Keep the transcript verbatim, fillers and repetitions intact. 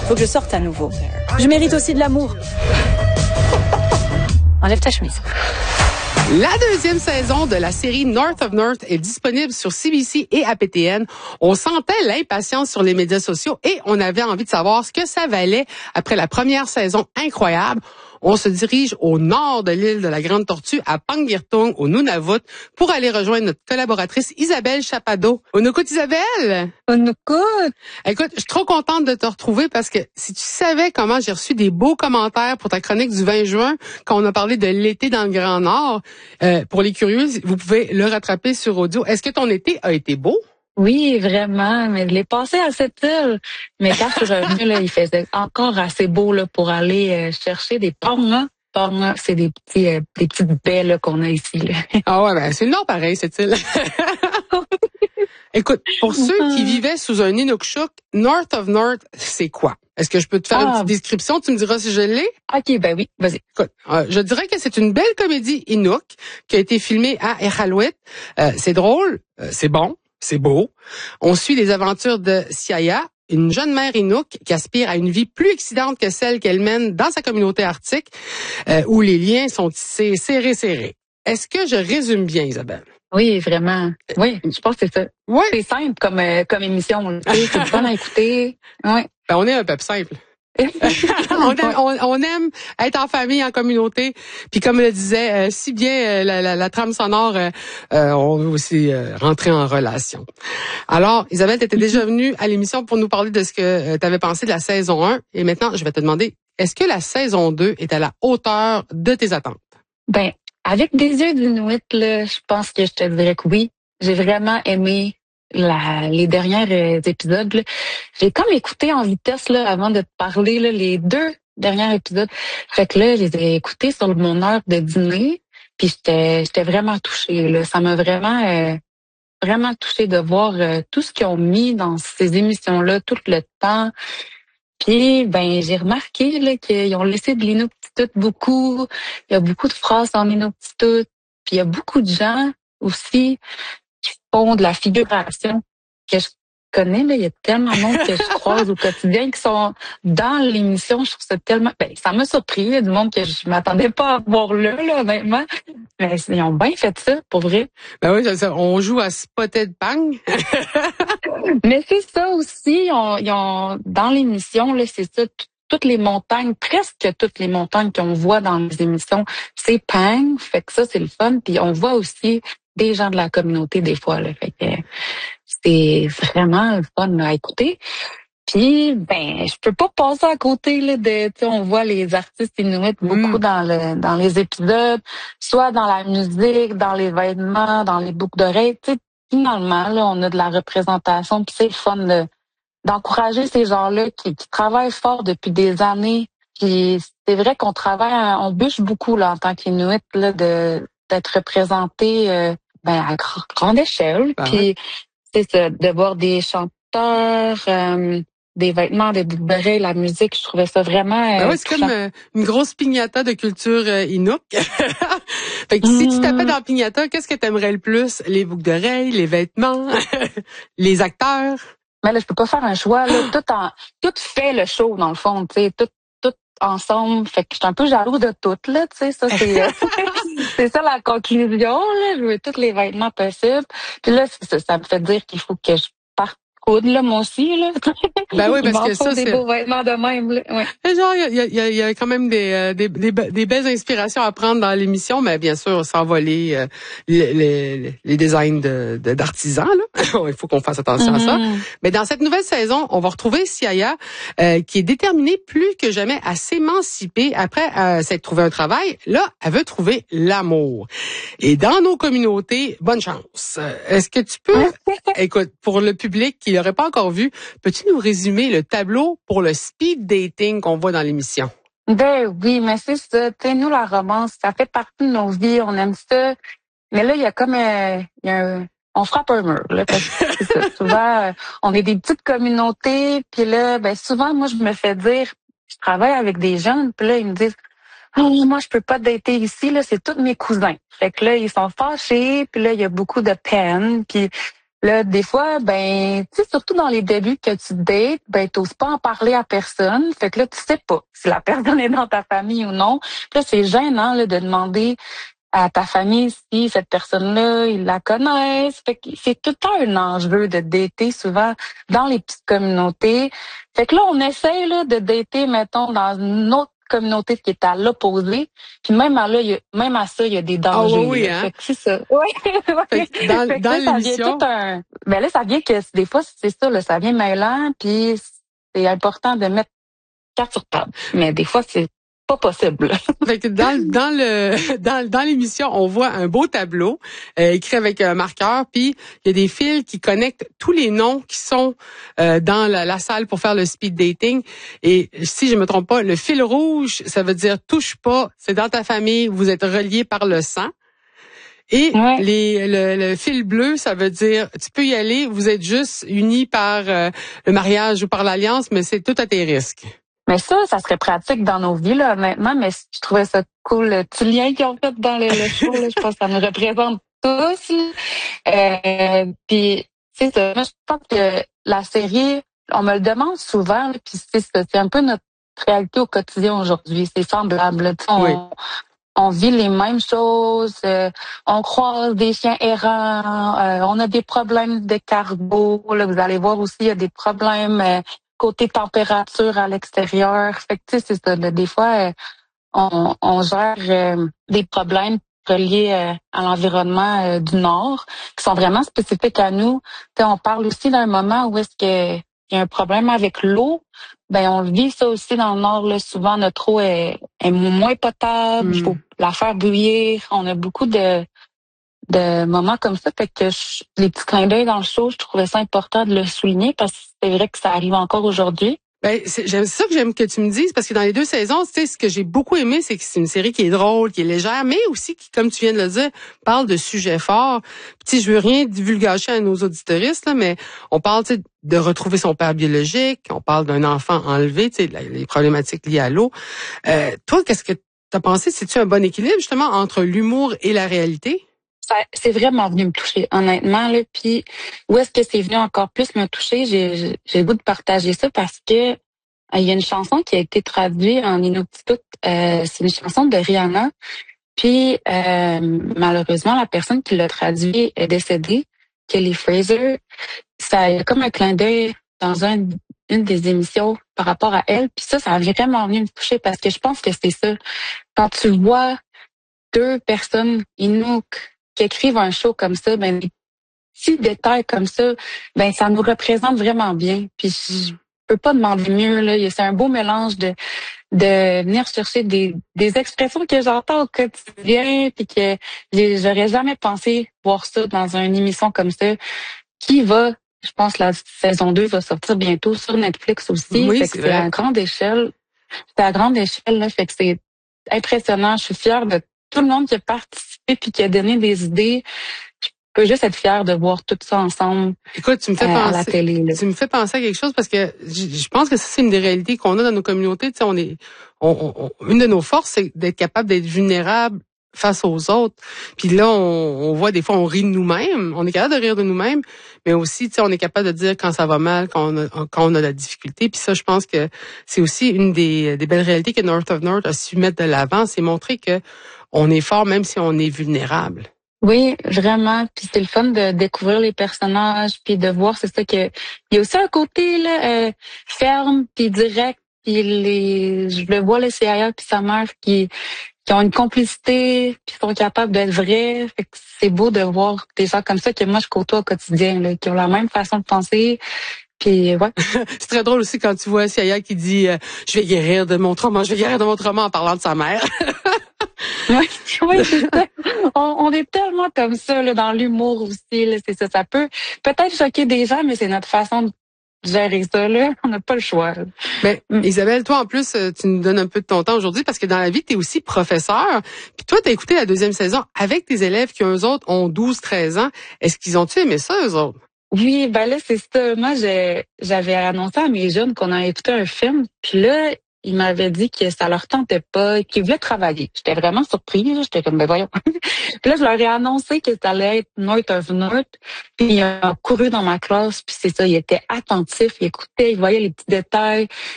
Faut que je sorte à nouveau. Je mérite aussi de l'amour. Enlève ta chemise. La deuxième saison de la série North of North est disponible sur C B C et A P T N. On sentait l'impatience sur les médias sociaux et on avait envie de savoir ce que ça valait après la première saison incroyable. On se dirige au nord de l'île de la Grande Tortue, à Pangirtung, au Nunavut, pour aller rejoindre notre collaboratrice Isabelle Chappado. On écoute Isabelle? On écoute. Écoute, je suis trop contente de te retrouver parce que si tu savais comment j'ai reçu des beaux commentaires pour ta chronique du vingt juin, quand on a parlé de l'été dans le Grand Nord, euh, pour les curieux, vous pouvez le rattraper sur audio. Est-ce que ton été a été beau? Oui, vraiment, mais je l'ai passé à cette île. Mais quand je suis revenue, là, il faisait encore assez beau là, pour aller euh, chercher des pongas. Pongas, c'est des petits euh, des petites baies là, qu'on a ici. Là. Ah ouais, ben c'est le nord pareil, cette île. Écoute, pour ceux qui vivaient sous un Inukshuk, North of North, c'est quoi? Est-ce que je peux te faire Ah. une petite description? Tu me diras si je l'ai? OK, ben oui, vas-y. Écoute, euh, je dirais que c'est une belle comédie Inuk qui a été filmée à Iqaluit. Euh, c'est drôle, euh, c'est bon, c'est beau. On suit les aventures de Siaya, une jeune mère Inuk qui aspire à une vie plus excitante que celle qu'elle mène dans sa communauté arctique, euh, où les liens sont tissés serrés, serrés. Est-ce que je résume bien, Isabelle? Oui, vraiment. Oui, je pense que c'est ça. Oui. C'est simple comme euh, comme émission. là. Tu sais, C'est fun à écouter. Oui. Ben, on est un peuple simple. on, aime, on, on aime être en famille, en communauté. Puis comme le disait euh, si bien euh, la, la, la trame sonore, euh, euh, on veut aussi euh, rentrer en relation. Alors, Isabelle, tu étais déjà venue à l'émission pour nous parler de ce que euh, tu avais pensé de la saison un. Et maintenant, je vais te demander, est-ce que la saison deux est à la hauteur de tes attentes? Ben, avec des yeux d'Inuit, là, je pense que je te dirais que oui. J'ai vraiment aimé la, les derniers euh, épisodes. là. J'ai comme écouté en vitesse là, avant de te parler là, les deux derniers épisodes. Fait que là, je les ai écoutés sur mon heure de dîner. Puis j'étais j'étais vraiment touchée. Là. Ça m'a vraiment euh, vraiment touchée de voir euh, tout ce qu'ils ont mis dans ces émissions-là, tout le temps. Puis, ben, j'ai remarqué là, qu'ils ont laissé de l'inuktitut beaucoup. Il y a beaucoup de phrases en inuktitut. Puis, il y a beaucoup de gens aussi qui font de la figuration que je connais. Là. Il y a tellement de monde que je croise au quotidien qui sont dans l'émission. Je trouve ça tellement... Ben, ça m'a surpris. Il y a du monde que je m'attendais pas à voir là, là, honnêtement. Mais ils ont bien fait ça, pour vrai. Ben oui, ça, on joue à Spotted Bang. Mais c'est ça aussi, ils ont, ils ont dans l'émission, là, c'est ça, t- toutes les montagnes, presque toutes les montagnes qu'on voit dans les émissions, c'est Pang, fait que ça, c'est le fun. Puis on voit aussi des gens de la communauté des fois, là, fait que c'est vraiment le fun là, à écouter. Puis, ben, je peux pas passer à côté là, de, tu sais, on voit les artistes inuits beaucoup Mm. dans le dans les épisodes, soit dans la musique, dans les vêtements, dans les boucles d'oreilles, tu sais. Finalement, là, on a de la représentation, puis c'est le fun de, d'encourager ces gens-là qui, qui travaillent fort depuis des années. Puis c'est vrai qu'on travaille, à- on bûche beaucoup là en tant qu'Inuit là, de d'être représenté euh, ben, à gr- grande échelle. Ben Puis c'est ça, de voir des chanteurs, euh, des vêtements, des boucles d'oreilles, la musique, je trouvais ça vraiment. Ben Euh, ouais, c'est touchant. comme euh, une grosse piñata de culture euh, Inuk. Fait que si tu tapais dans piñata, qu'est-ce que t'aimerais le plus? Les boucles d'oreilles, les vêtements, les acteurs? Mais là, je peux pas faire un choix. Là. Tout en, tout fait le show, dans le fond, tu sais, tout, tout ensemble. Fait que je suis un peu jaloux de tout, là, tu sais, ça, c'est, euh, c'est ça la conclusion, là. Je veux tous les vêtements possibles. Puis là, ça, ça me fait dire qu'il faut que je parte coudre, là, moi aussi, là. Ben oui, Il parce m'en que faut ça, des c'est... beaux vêtements de même, là. Ouais. Et genre, il y a, il y, a, il y a quand même des, euh, des, des, be- des belles inspirations à prendre dans l'émission, mais bien sûr, sans voler euh, les, les, les designs de, de, d'artisans. Là. Il faut qu'on fasse attention à ça. Mhm. Mais dans cette nouvelle saison, on va retrouver Siaya, euh, qui est déterminée plus que jamais à s'émanciper après euh, s'être trouvé un travail. Là, elle veut trouver l'amour. Et dans nos communautés, bonne chance. Euh, Est-ce que tu peux, écoute, pour le public qui l'aurait pas encore vu, peux-tu nous résumer le tableau pour le speed dating qu'on voit dans l'émission? Ben oui, mais c'est ça. Tu sais, nous, la romance, ça fait partie de nos vies. On aime ça. Mais là, il y a comme euh, il y a un, on frappe un mur. Là, parce que c'est ça. Souvent, euh, on est des petites communautés. Puis là, ben souvent, moi, je me fais dire, je travaille avec des jeunes. Puis là, ils me disent, ah, moi, je peux pas dater ici. Là, c'est tous mes cousins. Fait que là, ils sont fâchés. Puis là, il y a beaucoup de peine. Puis Là, des fois, ben, tu sais, surtout dans les débuts que tu dates, ben, t'oses pas en parler à personne. Fait que là, tu sais pas si la personne est dans ta famille ou non. Puis là, c'est gênant, là, de demander à ta famille si cette personne-là, ils la connaissent. Fait que c'est tout le temps un enjeu de dater, souvent, dans les petites communautés. Fait que là, on essaie, là, de dater, mettons, dans une autre communauté qui est à l'opposé. Puis même à là, il y a, même à ça, il y a des Ah dangers. oui, oui, là. hein? Fait que c'est ça. Oui. Fait que dans, Fait que dans là, ça vient l'émission, tout un. Ben là, ça vient que des fois, c'est ça, là, ça vient mêlant, puis c'est important de mettre carte sur table. Mais des fois, c'est pas possible. fait que dans, dans le dans, dans l'émission, on voit un beau tableau euh, écrit avec un marqueur, puis il y a des fils qui connectent tous les noms qui sont euh, dans la, la salle pour faire le speed dating. Et si je me trompe pas, le fil rouge, ça veut dire touche pas, c'est dans ta famille, vous êtes reliés par le sang. Et Ouais. les, le, le fil bleu, ça veut dire tu peux y aller, vous êtes juste unis par euh, le mariage ou par l'alliance, mais c'est tout à tes risques. Mais ça, ça serait pratique dans nos vies, là, honnêtement, mais je trouvais ça cool. Le petit lien qu'ils ont fait dans le, le show, là, je pense que ça nous représente tous. Euh, puis, c'est ça. Moi, je pense que la série, on me le demande souvent, là, puis c'est ça, c'est un peu notre réalité au quotidien aujourd'hui. C'est semblable. Là. On, Oui. on vit les mêmes choses, euh, on croise des chiens errants, euh, on a des problèmes de cargo. Là, vous allez voir aussi, il y a des problèmes euh, côté température à l'extérieur. Fait que tu sais, c'est ça. Là, des fois, euh, on, on gère euh, des problèmes reliés euh, à l'environnement euh, du Nord, qui sont vraiment spécifiques à nous. Tu sais, on parle aussi d'un moment où est-ce que il y a un problème avec l'eau. Ben, on vit ça aussi dans le Nord. Là. Souvent, notre eau est, est moins potable. Il Mm. faut la faire bouillir. On a beaucoup de, de moments comme ça. Fait que je, les petits clins d'œil dans le show, je trouvais ça important de le souligner parce que c'est vrai que ça arrive encore aujourd'hui. Ben, c'est, j'aime ça que j'aime que tu me dises parce que dans les deux saisons, tu sais, ce que j'ai beaucoup aimé, c'est que c'est une série qui est drôle, qui est légère, mais aussi qui, comme tu viens de le dire, parle de sujets forts. Puis, tu sais, je veux rien divulgacher à nos auditeuristes, là, mais on parle, tu sais, de retrouver son père biologique, on parle d'un enfant enlevé, tu sais, les problématiques liées à l'eau. Euh, toi, qu'est-ce que t'as pensé? C'est-tu un bon équilibre, justement, entre l'humour et la réalité? Ça, c'est vraiment venu me toucher, honnêtement. Là. Puis, où est-ce que c'est venu encore plus me toucher? J'ai, j'ai, j'ai le goût de partager ça parce que euh, il y a une chanson qui a été traduite en Inuktitut. Euh, c'est une chanson de Rihanna. Puis, euh, malheureusement, la personne qui l'a traduit est décédée, Kelly Fraser. Ça y a comme un clin d'œil dans un, une des émissions par rapport à elle. Puis ça, ça a vraiment venu me toucher parce que je pense que c'est ça. Quand tu vois deux personnes Inuk qui écrivent un show comme ça, ben des petits détails comme ça, ben ça nous représente vraiment bien. Puis je peux pas demander mieux là. C'est un beau mélange de de venir chercher des des expressions que j'entends au quotidien, puis que j'ai- j'aurais jamais pensé voir ça dans une émission comme ça. Qui va, je pense, la saison deux va sortir bientôt sur Netflix aussi. Oui, Fait c'est que c'est vrai. à grande échelle. C'est à grande échelle là. Fait que c'est impressionnant. Je suis fière de tout le monde qui a participé puis qui a donné des idées. Je peux juste être fière de voir tout ça ensemble Écoute, tu me fais euh, à la penser, télé. Là. tu me fais penser à quelque chose parce que je je pense que ça, c'est une des réalités qu'on a dans nos communautés. Tu sais, on est, on, on- on- une de nos forces, c'est d'être capable d'être vulnérable face aux autres. Puis là, on, on voit des fois, on rit de nous-mêmes. On est capable de rire de nous-mêmes, mais aussi, tu sais, on est capable de dire quand ça va mal, quand on a, quand on a de la difficulté. Puis ça, je pense que c'est aussi une des, des belles réalités que North of North a su mettre de l'avant, c'est montrer que on est fort même si on est vulnérable. Oui, vraiment. Puis c'est le fun de découvrir les personnages, puis de voir, c'est ça que il y a aussi un côté là euh, ferme puis direct. Puis les, je le vois le C I A puis sa mère qui qui ont une complicité, puis sont capables d'être vrais. Fait que c'est beau de voir des gens comme ça que moi je côtoie au quotidien, là, qui ont la même façon de penser. Puis ouais. C'est très drôle aussi quand tu vois Sia qui dit euh, je vais guérir de mon trauma, je vais guérir de mon trauma en parlant de sa mère. Oui, oui, c'est ça. On, on est tellement comme ça là, dans l'humour aussi. Là, c'est ça. Ça peut peut-être choquer des gens, mais c'est notre façon de gérer ça. Là. On n'a pas le choix. Là. Mais Mm. Isabelle, toi en plus, euh, tu nous donnes un peu de ton temps aujourd'hui parce que dans la vie, tu es aussi professeur. Puis toi, tu as écouté la deuxième saison avec tes élèves qui, eux autres, ont douze treize ans. Est-ce qu'ils ont-tu aimé ça, eux autres? Oui, ben là, c'est ça. Moi, j'ai- j'avais annoncé à mes jeunes qu'on a écouté un film. Puis là, ils m'avaient dit que ça leur tentait pas, qu'ils voulaient travailler. J'étais vraiment surprise. J'étais comme, ben voyons. Puis là, je leur ai annoncé que ça allait être North of North. Puis ils ont couru dans ma classe. Puis c'est ça, ils étaient attentifs, ils écoutaient, ils voyaient les petits détails.